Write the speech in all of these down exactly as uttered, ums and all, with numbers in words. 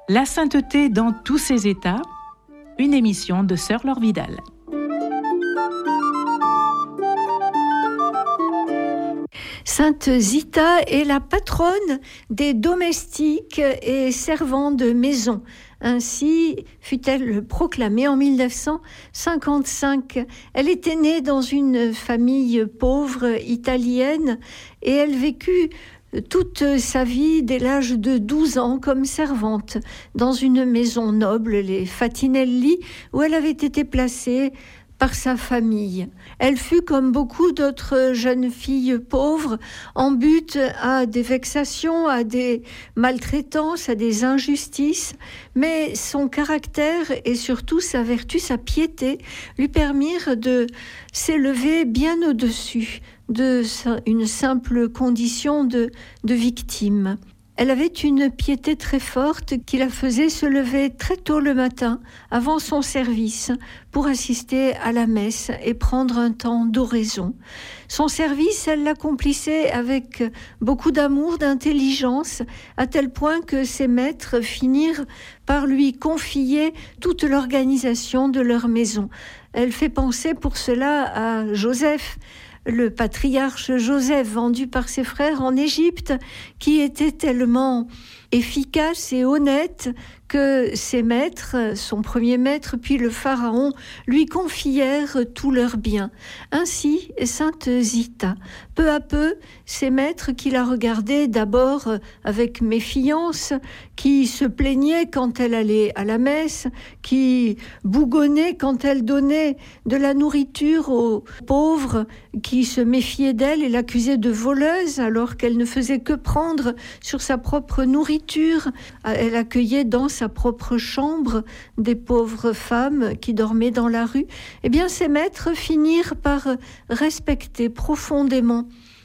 La sainteté dans tous ses états, une émission de Sœur Laure Vidal. Sainte Zita est la patronne des domestiques et servants de maison. Ainsi fut-elle proclamée en mille neuf cent cinquante-cinq. Elle était née dans une famille pauvre italienne et elle vécut toute sa vie dès l'âge de douze ans comme servante dans une maison noble, les Fatinelli, où elle avait été placée par sa famille. Elle fut, comme beaucoup d'autres jeunes filles pauvres, en butte à des vexations, à des maltraitances, à des injustices, mais son caractère et surtout sa vertu, sa piété, lui permirent de s'élever bien au-dessus de une simple condition de, de victime. Elle avait une piété très forte qui la faisait se lever très tôt le matin, avant son service, pour assister à la messe et prendre un temps d'oraison. Son service, elle l'accomplissait avec beaucoup d'amour, d'intelligence, à tel point que ses maîtres finirent par lui confier toute l'organisation de leur maison. Elle fait penser pour cela à Joseph, le patriarche Joseph, vendu par ses frères en Égypte, qui était tellement efficace et honnête que ses maîtres, son premier maître, puis le pharaon, lui confièrent tous leurs biens. Ainsi, sainte Zita, peu à peu, ses maîtres qui la regardaient d'abord avec méfiance, qui se plaignaient quand elle allait à la messe, qui bougonnaient quand elle donnait de la nourriture aux pauvres, qui se méfiaient d'elle et l'accusaient de voleuse alors qu'elle ne faisait que prendre sur sa propre nourriture. Elle accueillait dans sa propre chambre des pauvres femmes qui dormaient dans la rue. Eh bien, ses maîtres finirent par respecter profondément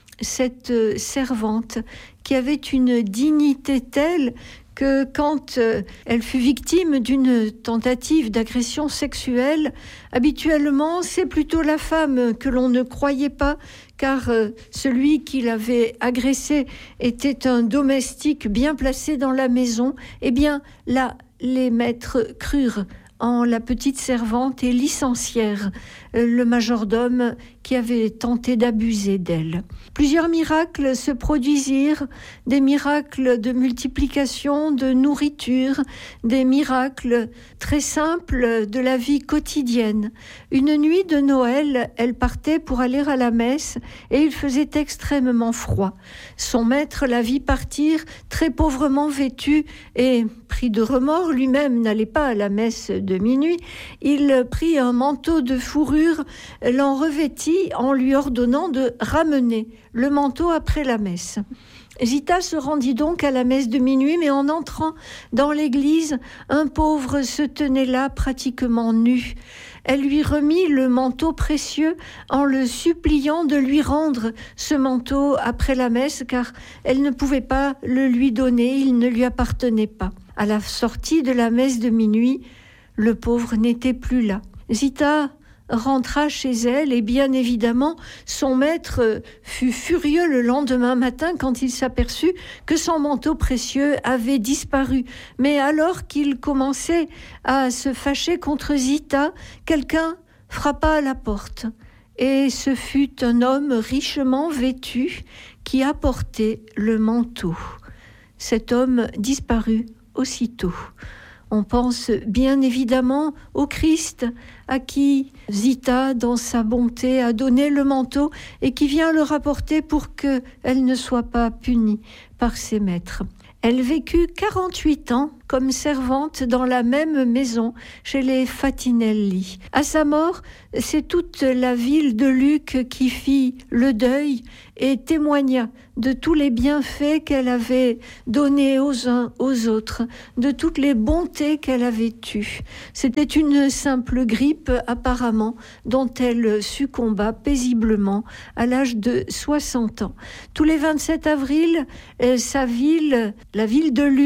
cette servante qui avait une dignité telle que quand elle fut victime d'une tentative d'agression sexuelle, habituellement, c'est plutôt la femme que l'on ne croyait pas, car celui qui l'avait agressée était un domestique bien placé dans la maison. Eh bien, là, les maîtres crurent en la petite servante et licencièrent le majordome qui avait tenté d'abuser d'elle. Plusieurs miracles se produisirent, des miracles de multiplication de nourriture, des miracles très simples de la vie quotidienne. Une nuit de Noël, elle partait pour aller à la messe et il faisait extrêmement froid. Son maître la vit partir très pauvrement vêtue et, pris de remords, lui-même n'allait pas à la messe de minuit. Il prit un manteau de fourrure, l'en revêtit en lui ordonnant de ramener le manteau après la messe. Zita se rendit donc à la messe de minuit, mais en entrant dans l'église, un pauvre se tenait là pratiquement nu. Elle lui remit le manteau précieux en le suppliant de lui rendre ce manteau après la messe, car elle ne pouvait pas le lui donner, il ne lui appartenait pas. À la sortie de la messe de minuit, le pauvre n'était plus là. Zita rentra chez elle et bien évidemment son maître fut furieux le lendemain matin quand il s'aperçut que son manteau précieux avait disparu. Mais alors qu'il commençait à se fâcher contre Zita, quelqu'un frappa à la porte et ce fut un homme richement vêtu qui apportait le manteau. Cet homme disparut aussitôt. On pense bien évidemment au Christ à qui Zita, dans sa bonté, a donné le manteau et qui vient le rapporter pour qu'elle ne soit pas punie par ses maîtres. Elle vécut quarante-huit ans comme servante dans la même maison chez les Fatinelli. À sa mort, c'est toute la ville de Lucques qui fit le deuil et témoigna de tous les bienfaits qu'elle avait donnés aux uns aux autres, de toutes les bontés qu'elle avait eues. C'était une simple grippe apparemment dont elle succomba paisiblement à l'âge de soixante ans. Tous les vingt-sept avril, sa ville, la ville de Lucques,